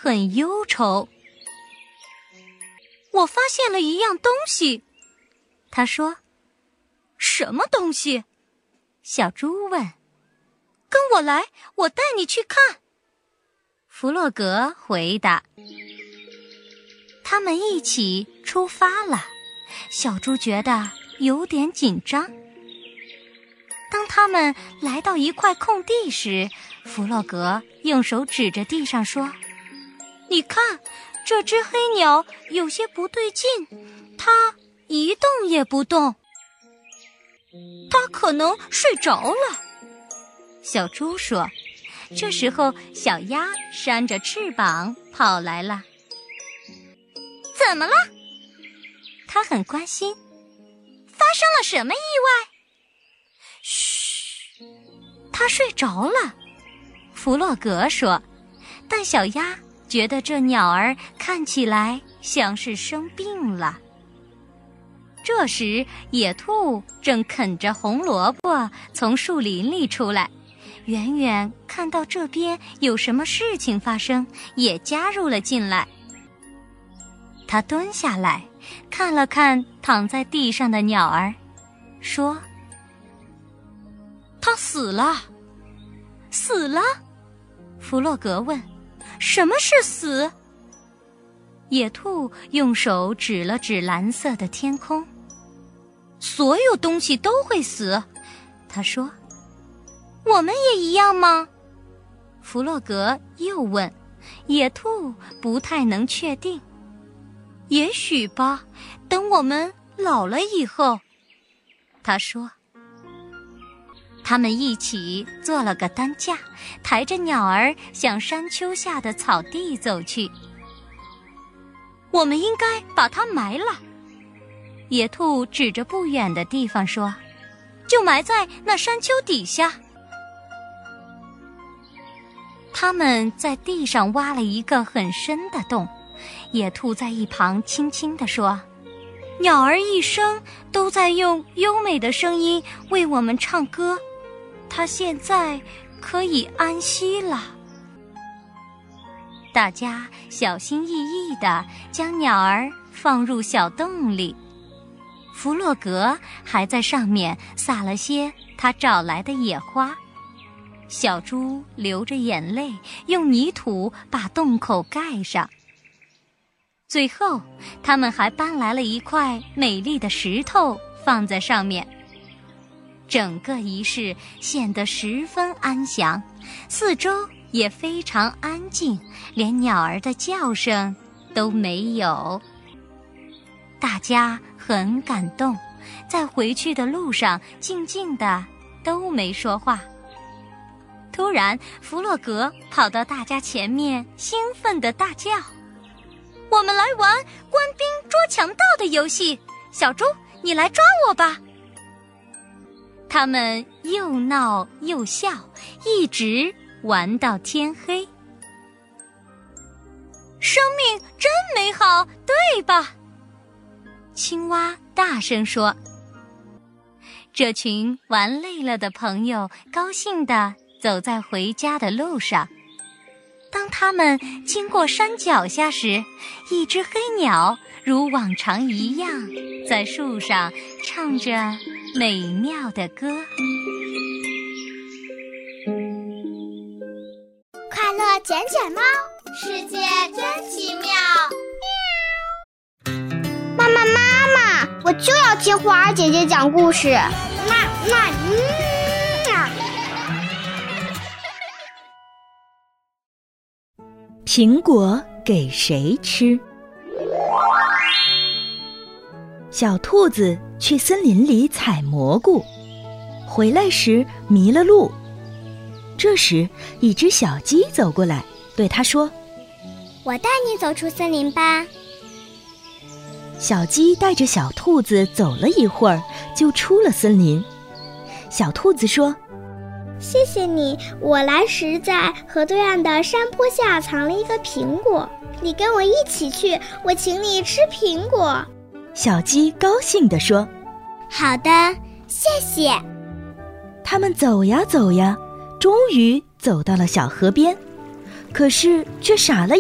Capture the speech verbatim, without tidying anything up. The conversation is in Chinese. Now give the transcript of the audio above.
很忧愁。我发现了一样东西，他说。什么东西？小猪问。跟我来，我带你去看。弗洛格回答。他们一起出发了，小猪觉得有点紧张。当他们来到一块空地时，弗洛格用手指着地上说：你看，这只黑鸟有些不对劲，它一动也不动。它可能睡着了，小猪说。这时候小鸭扇着翅膀跑来了。怎么了？它很关心。发生了什么意外？嘘，它睡着了，弗洛格说。但小鸭觉得这鸟儿看起来像是生病了。这时野兔正啃着红萝卜从树林里出来，远远看到这边有什么事情发生，也加入了进来。他蹲下来看了看躺在地上的鸟儿，说：他死了。死了？弗洛格问。什么是死？野兔用手指了指蓝色的天空。所有东西都会死，他说。我们也一样吗？弗洛格又问。野兔不太能确定。也许吧，等我们老了以后，他说。他们一起做了个担架，抬着鸟儿向山丘下的草地走去。我们应该把它埋了，野兔指着不远的地方说，就埋在那山丘底下。他们在地上挖了一个很深的洞，野兔在一旁轻轻地说，鸟儿一生都在用优美的声音为我们唱歌，它现在可以安息了。大家小心翼翼地将鸟儿放入小洞里，弗洛格还在上面撒了些他找来的野花。小猪流着眼泪，用泥土把洞口盖上。最后，他们还搬来了一块美丽的石头放在上面。整个仪式显得十分安详，四周也非常安静，连鸟儿的叫声都没有。大家很感动，在回去的路上静静的都没说话。突然，弗洛格跑到大家前面，兴奋地大叫：我们来玩官兵捉强盗的游戏，小猪，你来抓我吧。他们又闹又笑，一直玩到天黑。生命真美好，对吧？青蛙大声说。这群玩累了的朋友高兴地走在回家的路上。当他们经过山脚下时，一只黑鸟如往常一样在树上唱着美妙的歌。 快乐捡捡猫，世界真奇妙。妈妈妈妈，我就要听花儿姐姐讲故事。那那嗯啊。 苹果给谁吃？小兔子去森林里采蘑菇，回来时迷了路。这时，一只小鸡走过来，对它说： 我带你走出森林吧。 小鸡带着小兔子走了一会儿，就出了森林。小兔子说： 谢谢你，我来时在河对岸的山坡下藏了一个苹果，你跟我一起去，我请你吃苹果。 小鸡高兴地说： 好的，谢谢。 他们走呀走呀，终于走到了小河边，可是却傻了